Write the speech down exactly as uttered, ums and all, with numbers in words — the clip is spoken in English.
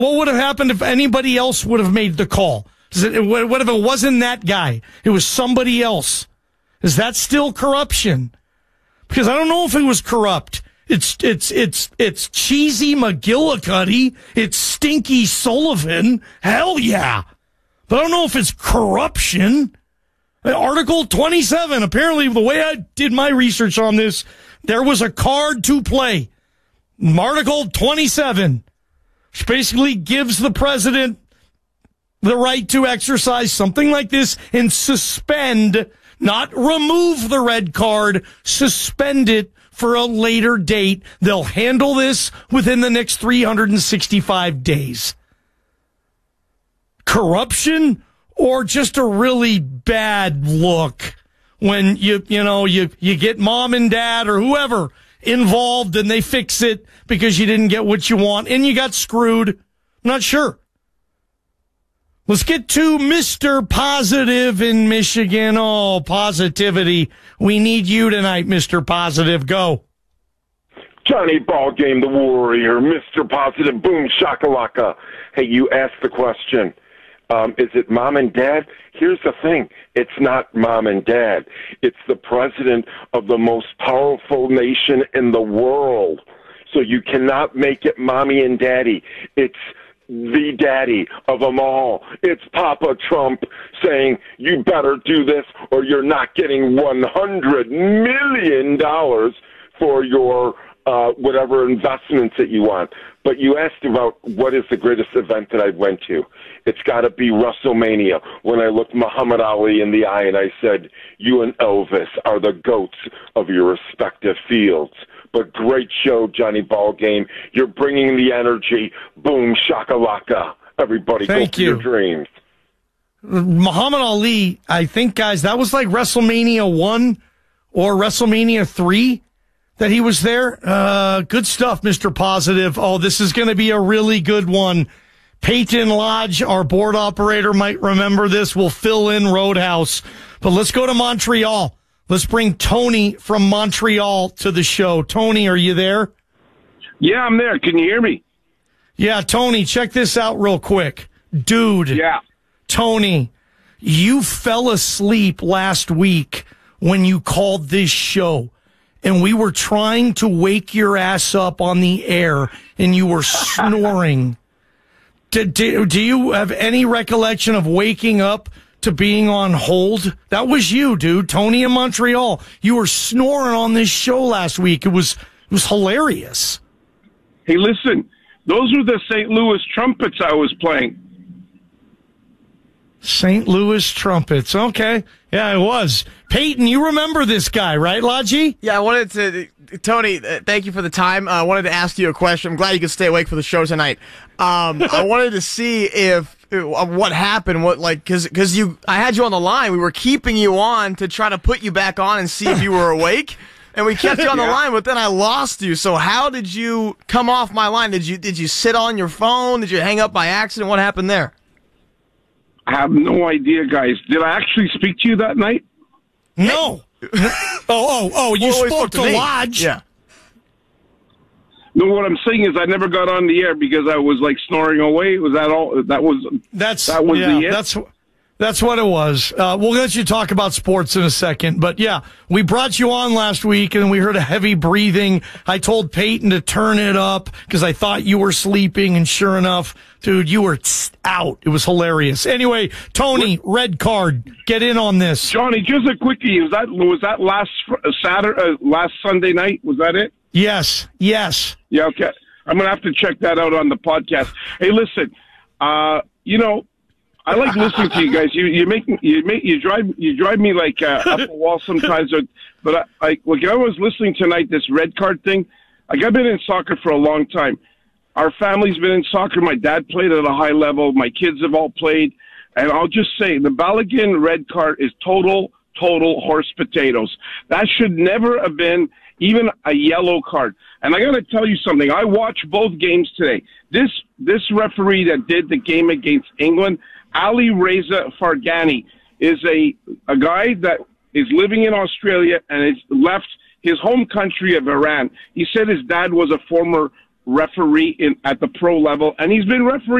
What would have happened if anybody else would have made the call? What if it wasn't that guy? It was somebody else. Is that still corruption? Because I don't know if it was corrupt. It's it's it's it's cheesy McGillicuddy. It's stinky Sullivan. Hell yeah. But I don't know if it's corruption. Article twenty-seven, apparently the way I did my research on this, there was a card to play. Article twenty-seven, which basically gives the president the right to exercise something like this and suspend, not remove the red card, suspend it for a later date. They'll handle this within the next three hundred sixty-five days. Corruption or just a really bad look when you, you know, you, you get mom and dad or whoever involved and they fix it because you didn't get what you want and you got screwed. I'm not sure. Let's get to Mister Positive in Michigan. Oh, positivity. We need you tonight, Mister Positive. Go. Johnny Ballgame, the Warrior, Mister Positive, boom, shakalaka. Hey, you asked the question. Um, is it mom and dad? Here's the thing. It's not mom and dad. It's the president of the most powerful nation in the world. So you cannot make it mommy and daddy. It's the daddy of them all. It's Papa Trump saying, you better do this or you're not getting one hundred million dollars for your uh, whatever investments that you want. But you asked about what is the greatest event that I went to. It's got to be WrestleMania. When I looked Muhammad Ali in the eye and I said, you and Elvis are the GOATs of your respective fields. But great show, Johnny Ballgame. You're bringing the energy. Boom, shakalaka. Everybody, Thank go for you. your dreams. Muhammad Ali, I think, guys, that was like WrestleMania one or WrestleMania three that he was there. Uh, good stuff, Mister Positive. Oh, this is going to be a really good one. Peyton Lodge, our board operator, might remember this. We'll fill in Roadhouse. But let's go to Montreal. Let's bring Tony from Montreal to the show. Tony, are you there? Yeah, I'm there. Can you hear me? Yeah, Tony, check this out real quick. Dude. Yeah. Tony, you fell asleep last week when you called this show, and we were trying to wake your ass up on the air, and you were snoring. Do, do, do you have any recollection of waking up to being on hold? That was you, dude. Tony in Montreal. You were snoring on this show last week. It was it was hilarious. Hey, listen, those were the Saint Louis Trumpets I was playing. Saint Louis Trumpets. Okay. Yeah, it was. Peyton, you remember this guy, right, Lodgy? Yeah, I wanted to, Tony, uh, thank you for the time. Uh, I wanted to ask you a question. I'm glad you could stay awake for the show tonight. Um, I wanted to see if, uh, what happened, what, like, cause, cause you, I had you on the line. We were keeping you on to try to put you back on and see if you were awake. And we kept you on the Yeah. line, but then I lost you. So how did you come off my line? Did you, did you sit on your phone? Did you hang up by accident? What happened there? I have no idea, guys. Did I actually speak to you that night? No. oh, oh, oh, you Well, we spoke, to me. Lodge. Yeah. No, what I'm saying is I never got on the air because I was like snoring away. Was that all? That was That's that was yeah, the it? that's that's what it was. Uh, we'll let you talk about sports in a second, but yeah, we brought you on last week and we heard a heavy breathing. I told Peyton to turn it up because I thought you were sleeping, and sure enough, dude, you were out. It was hilarious. Anyway, Tony, red card, get in on this. Johnny, just a quickie. Was that was that last Saturday, uh, last Sunday night? Was that it? Yes, yes. Yeah, okay. I'm gonna have to check that out on the podcast. Hey, listen, uh, you know, I like listening to you guys. You you make you make you drive you drive me like uh, up a wall sometimes. But I, I like I was listening tonight. This red card thing. Like I've been in soccer for a long time. Our family's been in soccer. My dad played at a high level. My kids have all played. And I'll just say the Balogun red card is total total horse potatoes. That should never have been even a yellow card. And I got to tell you something. I watched both games today. This this referee that did the game against England, Ali Reza Farghani, is a a guy that is living in Australia and has left his home country of Iran. He said his dad was a former referee in, at the pro level, and he's been referee